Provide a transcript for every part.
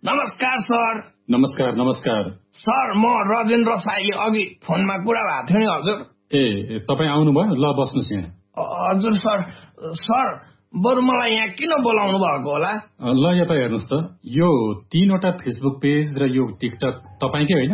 नमस्कार सर। नमस्कार नमस्कार सर म राजेन्द्र साईले अघि फोनमा कुरा भएको थियो नि हजुर। ए तपाईँ आउनुभयो? ल बस्नुहोस् यहाँ। हजुर सर। सर बरु मलाई यहाँ किन बोलाउनु भएको होला? ल यता हेर्नुहोस् त, यो 3वटा फेसबुक पेज र यो टिकटक तपाईँकै होइन?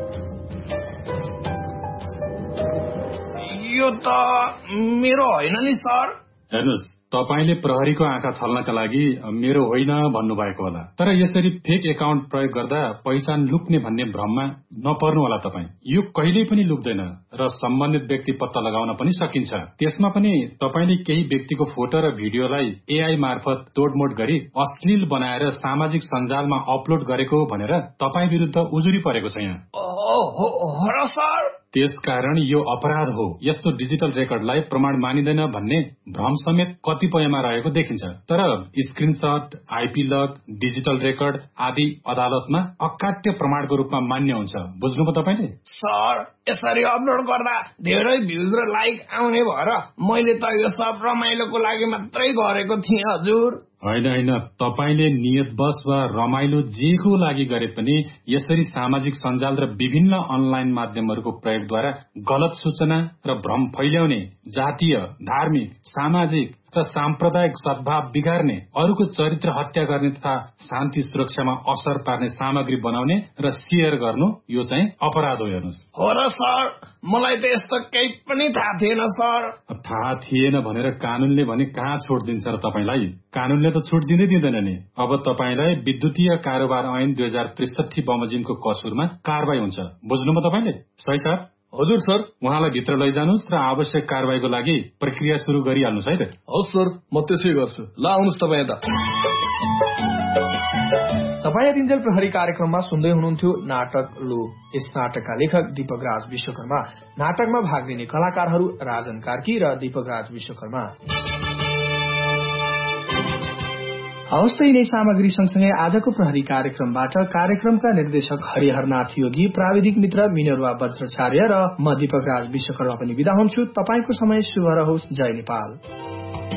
यो त मेरो होइन नि सर। हेर्नुहोस्, तपाईले प्रहरीको आँखा छल्नका लागि मेरो होइन भन्नुभएको होला, तर यसरी फेक एकाउन्ट प्रयोग गर्दा पैसा लुक्ने भन्ने भ्रममा नपर्नु होला तपाईँ। यो कहिल्यै पनि लुक्दैन र सम्बन्धित व्यक्ति पत्ता लगाउन पनि सकिन्छ। त्यसमा पनि तपाईले केही व्यक्तिको फोटो र भिडियोलाई एआई मार्फत तोडमोड गरी अश्लील बनाएर सामाजिक सञ्जालमा अपलोड गरेको भनेर तपाईँ विरुद्ध उजुरी परेको छ यहाँ। हो र सर। त्यसकारण यो अपराध हो। यस्तो डिजिटल रेकर्डलाई प्रमाण मानिँदैन भन्ने भ्रम समेत कतिपयमा रहेको देखिन्छ। तर स्क्रिनशट, आइपी लग, डिजिटल रेकर्ड आदि अदालतमा अकाट्य प्रमाणको रूपमा मान्य हुन्छ। बुझ्नुभयो तपाईले? सर यसरी अपलोड गर्दा धेरै भ्यूज र लाइक आउने भएर मैले त यो सब रमाइलोको लागि मात्रै गरेको थिएँ हजुर। होइन, तपाईले नियतवश वा रमाइलो जेको लागि गरे पनि यसरी सामाजिक सञ्जाल र विभिन्न अनलाइन माध्यमहरूको प्रयोगद्वारा गलत सूचना र भ्रम फैल्याउने, जातीय, धार्मिक, सामाजिक र साम्प्रदायिक सद्भाव बिगार्ने, अरूको चरित्र हत्या गर्ने तथा शान्ति सुरक्षामा असर पार्ने सामग्री बनाउने र शेयर गर्नु यो चाहिँ अपराध हो। हेर्नुहोस्। हो र सर, मलाई त यस्तो केही पनि थाहा थिएन सर। थाहा थिएन भनेर कानूनले भने कहाँ छुट दिन्छ र तपाईलाई? कानूनले त छुट दिँदैन नि। अब तपाईलाई विद्युतीय कारोबार ऐन 2063 बमोजिमको कसुरमा कारबाही हुन्छ। बुझ्नुभयो तपाईले? सही साहब? हजुर सर। उहाँलाई भित्र लैजानुस् र आवश्यक कारबाहीको लागि प्रक्रिया सुरु गरिहाल्नुस् है त। हवस् सर, म त्यसै गर्छु। ल आउनुहोस् तपाईँ यता। तपाईँ यतिन्जेल प्रहरी कार्यक्रममा सुन्दै हुनुहुन्थ्यो नाटक लो। यस नाटकका लेखक दीपक राज विश्वकर्मा, नाटकमा भाग लिने कलाकारहरू राजन कार्की र दीपक राज विश्वकर्मा। हवस् त यिनै सामग्री सँगसँगै आजको प्रहरी कार्यक्रमबाट कार्यक्रमका निर्देशक हरिहरनाथ योगी, प्राविधिक मित्र मिनरुवा वज्राचार्य र म दीपक राज विश्वकर्मा पनि बिदा हुन्छु। तपाईको समय शुभ रहोस्। जय नेपाल।